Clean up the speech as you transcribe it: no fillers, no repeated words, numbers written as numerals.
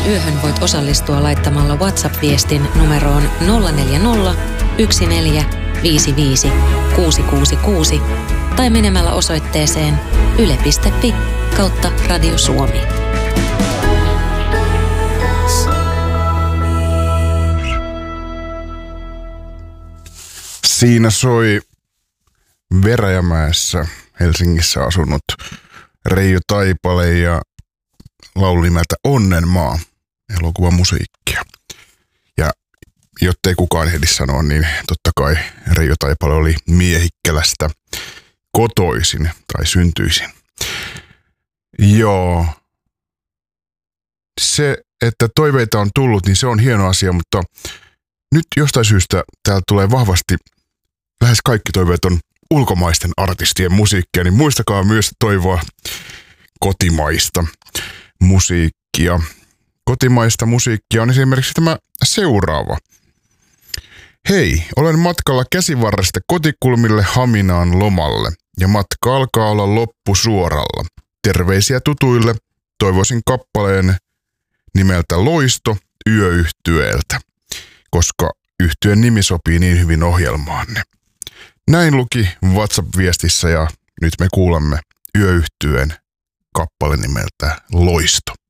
yöhön voit osallistua laittamalla WhatsApp-viestin numeroon 040 1455 666 tai menemällä osoitteeseen yle.fi/Radio Suomi. Siinä soi Veräjämäessä Helsingissä asunut Reijo Taipale ja laulu nimeltä Onnenmaa, elokuvamusiikkia. Ja jottei kukaan ehdi sanoa, niin totta kai Reijo Taipale oli Miehikkälästä kotoisin tai syntyisin. Joo. Se, että toiveita on tullut, niin se on hieno asia, mutta nyt jostain syystä täällä tulee vahvasti, lähes kaikki toiveet on ulkomaisten artistien musiikkia, niin muistakaa myös toivoa kotimaista musiikkia. Kotimaista musiikkia on esimerkiksi tämä seuraava. Hei, olen matkalla Käsivarresta Kotikulmille Haminaan lomalle ja matka alkaa olla loppusuoralla. Terveisiä tutuille, toivoisin kappaleen nimeltä Loisto Yöyhtyeeltä, koska yhtyeen nimi sopii niin hyvin ohjelmaanne. Näin luki WhatsApp-viestissä ja nyt me kuulemme Yöyhtyeen kappale nimeltä Loisto.